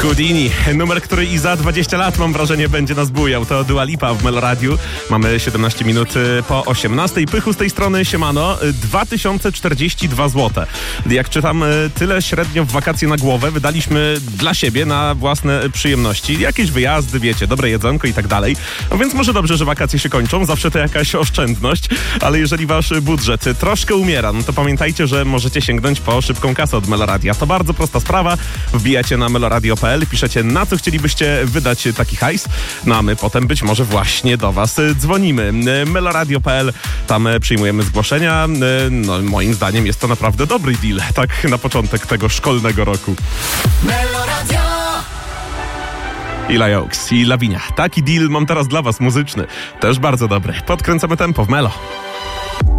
Houdini, numer, który i za 20 lat, mam wrażenie, będzie nas bujał. To Dua Lipa w Meloradiu. Mamy 17 minut po 18. Pychu z tej strony, siemano. 2042 zł. Jak czytam, tyle średnio w wakacje na głowę wydaliśmy dla siebie, na własne przyjemności. Jakieś wyjazdy, wiecie, dobre jedzonko i tak dalej. No więc może dobrze, że wakacje się kończą. Zawsze to jakaś oszczędność. Ale jeżeli wasz budżet troszkę umiera, no to pamiętajcie, że możecie sięgnąć po szybką kasę od Meloradia. To bardzo prosta sprawa. Wbijacie na meloradio.pl, piszecie, na co chcielibyście wydać taki hajs, no a my potem być może właśnie do was dzwonimy. Meloradio.pl, tam przyjmujemy zgłoszenia. No moim zdaniem jest to naprawdę dobry deal, tak na początek tego szkolnego roku. Meloradio. Ila Oaks i Lavinia. Taki deal mam teraz dla was muzyczny. Też bardzo dobry. Podkręcamy tempo w Melo.